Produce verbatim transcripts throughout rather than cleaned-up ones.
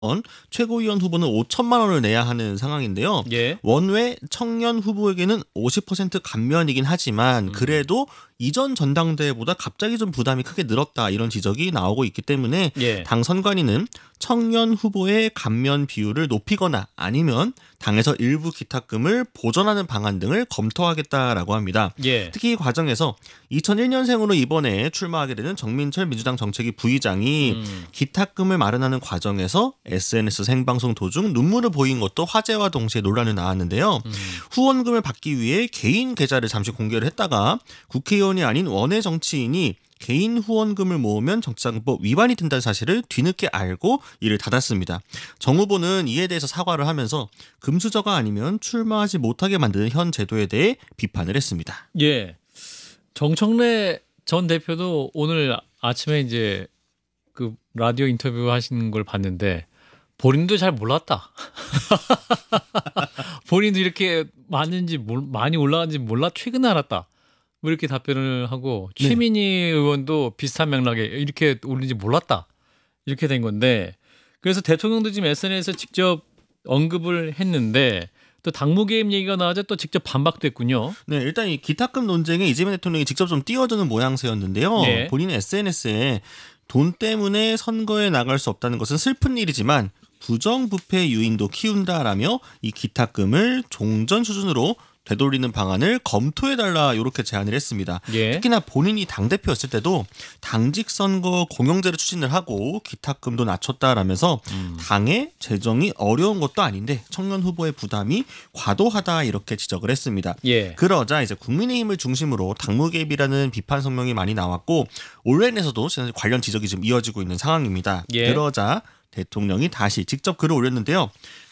최고위원 후보는 오천만 원을 내야 하는 상황인데요. 예. 원외 청년 후보에게는 오십 퍼센트 감면이긴 하지만 음. 그래도 이전 전당대회보다 갑자기 좀 부담이 크게 늘었다 이런 지적이 나오고 있기 때문에 예. 당 선관위는 청년 후보의 감면 비율을 높이거나 아니면 당에서 일부 기탁금을 보전하는 방안 등을 검토하겠다라고 합니다. 예. 특히 이 과정에서 이천일 년생으로 이번에 출마하게 되는 정민철 민주당 정책위 부의장이 음. 기탁금을 마련하는 과정에서 에스엔에스 생방송 도중 눈물을 보인 것도 화제와 동시에 논란이 나왔는데요. 음. 후원금을 받기 위해 개인 계좌를 잠시 공개를 했다가 국회의원이 아닌 원외 정치인이 개인 후원금을 모으면 정치자금법 위반이 된다는 사실을 뒤늦게 알고 이를 닫았습니다. 정 후보는 이에 대해서 사과를 하면서 금수저가 아니면 출마하지 못하게 만드는 현 제도에 대해 비판을 했습니다. 예. 정청래 전 대표도 오늘 아침에 이제 그 라디오 인터뷰 하시는 걸 봤는데 본인도 잘 몰랐다. 본인도 이렇게 많은지 많이 올라간지 몰라 최근에 알았다. 뭐 이렇게 답변을 하고 네. 최민희 의원도 비슷한 맥락에 이렇게 올린지 몰랐다. 이렇게 된 건데 그래서 대통령도 지금 에스엔에스에서 직접 언급을 했는데 또 당무 개입 얘기가 나와서 또 직접 반박도 했군요. 네, 일단 이 기탁금 논쟁에 이재명 대통령이 직접 좀 띄워주는 모양새였는데요. 네. 본인의 에스엔에스에 돈 때문에 선거에 나갈 수 없다는 것은 슬픈 일이지만 부정부패 유인도 키운다라며 이 기탁금을 종전 수준으로 되돌리는 방안을 검토해달라 이렇게 제안을 했습니다. 예. 특히나 본인이 당대표였을 때도 당직 선거 공영제를 추진을 하고 기탁금도 낮췄다라면서 음. 당의 재정이 어려운 것도 아닌데 청년 후보의 부담이 과도하다 이렇게 지적을 했습니다. 예. 그러자 이제 국민의힘을 중심으로 당무 개입이라는 비판 성명이 많이 나왔고 온라인에서도 관련 지적이 지금 이어지고 있는 상황입니다. 예. 그러자 대통령이 다시 직접 글을 올렸는데요.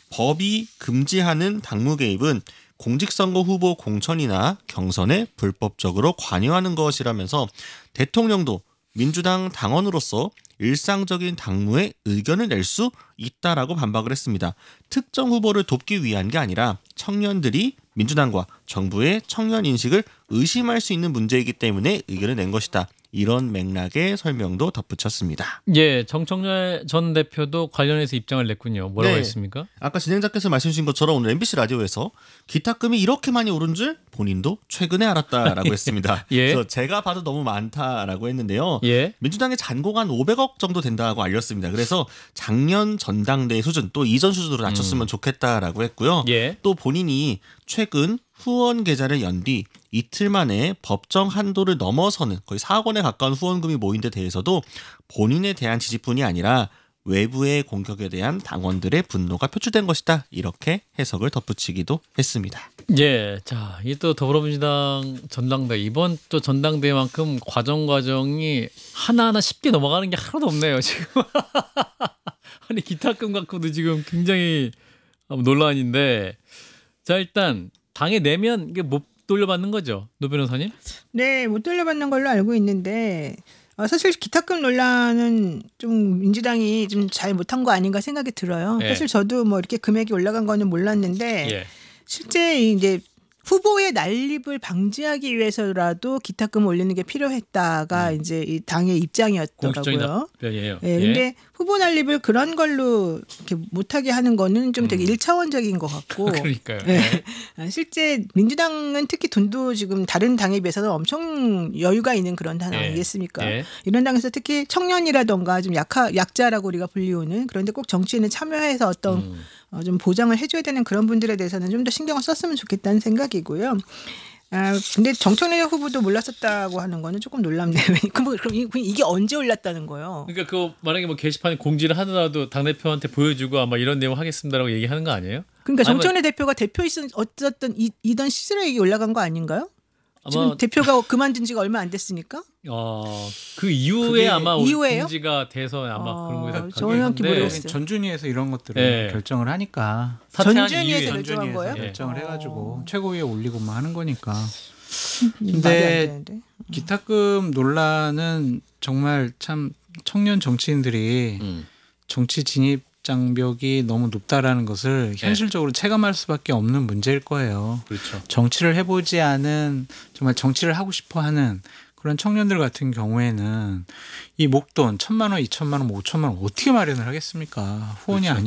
법이 금지하는 당무 개입은 공직선거 후보 공천이나 경선에 불법적으로 관여하는 것이라면서 대통령도 민주당 당원으로서 일상적인 당무에 의견을 낼 수 있다라고 반박을 했습니다. 특정 후보를 돕기 위한 게 아니라 청년들이 민주당과 정부의 청년 인식을 의심할 수 있는 문제이기 때문에 의견을 낸 것이다. 이런 맥락의 설명도 덧붙였습니다. 예, 정청래 전 대표도 관련해서 입장을 냈군요. 뭐라고 네. 했습니까? 아까 진행자께서 말씀 주신 것처럼 오늘 엠비씨 라디오에서 기탁금이 이렇게 많이 오른 줄 본인도 최근에 알았다라고 했습니다. 예. 그래서 제가 봐도 너무 많다라고 했는데요. 예. 민주당의 잔고가 한 오백억 정도 된다고 알렸습니다. 그래서 작년 전당대회 수준 또 이전 수준으로 낮췄으면 음. 좋겠다라고 했고요. 예. 또 본인이 최근 후원 계좌를 연 뒤 이틀 만에 법정 한도를 넘어서는 거의 사억 원에 가까운 후원금이 모인 데 대해서도 본인에 대한 지지뿐이 아니라 외부의 공격에 대한 당원들의 분노가 표출된 것이다. 이렇게 해석을 덧붙이기도 했습니다. 예, 자, 이 또 더불어민주당 전당대회 이번 또 전당대회만큼 과정 과정이 하나하나 쉽게 넘어가는 게 하나도 없네요. 지금 아니 기탁금 갖고도 지금 굉장히 논란인데, 자 일단 당에 내면 이게 못 돌려받는 거죠, 노 변호사님? 네, 못 돌려받는 걸로 알고 있는데 어, 사실 기탁금 논란은 좀 민주당이 좀 잘 못한 거 아닌가 생각이 들어요. 예. 사실 저도 뭐 이렇게 금액이 올라간 거는 몰랐는데 예. 실제 이제 후보의 난립을 방지하기 위해서라도 기탁금을 올리는 게 필요했다가 음. 이제 이 당의 공식적인 입장이었더라고요. 답변이에요. 예, 근데 후보 난립을 그런 걸로 이렇게 못하게 하는 거는 좀 되게 음. 일차원적인 것 같고. 그러니까요. 예. 예. 실제 민주당은 특히 돈도 지금 다른 당에 비해서는 엄청 여유가 있는 그런 당 예. 아니겠습니까? 예. 이런 당에서 특히 청년이라던가 좀 약하, 약자라고 우리가 불리우는 그런데 꼭 정치인에 참여해서 어떤 음. 어, 좀 보장을 해줘야 되는 그런 분들에 대해서는 좀 더 신경을 썼으면 좋겠다는 생각이고요. 아, 근데 정청래 후보도 몰랐었다고 하는 거는 조금 놀랍네요. 그럼, 그럼 이- 이게 언제 올랐다는 거예요? 그러니까 그 만약에 뭐 게시판에 공지를 하더라도 당 대표한테 보여주고 아마 이런 내용 하겠습니다라고 얘기하는 거 아니에요? 그러니까 아마- 정청래 대표가 대표 있었 어쨌든 이, 이던 시절에 이게 올라간 거 아닌가요? 아마 지금 대표가 그만둔 지가 얼마 안 됐으니까? 어, 그 이후에 그게 아마 이후에요? 공지가 돼서 아마 어, 그런 거다. 정확히 모르겠어요. 전준위에서 이런 것들을 네. 결정을 하니까 사퇴한 전준위에서 이후에. 결정한 거예요? 예. 결정을 어. 해가지고 최고위에 올리고만 하는 거니까. 말이 안 근데 되는데. 기탁금 논란은 정말 참 청년 정치인들이 음. 정치 진입 장벽이 너무 높다라는 것을 현실적으로 체감할 수밖에 없는 문제일 거예요. 그렇죠. 정치를 해보지 않은 정말 정치를 하고 싶어하는 그런 청년들 같은 경우에는 이 목돈 천만 원, 이천만 원, 뭐 오천만 원 어떻게 마련을 하겠습니까? 후원이 그렇죠. 아니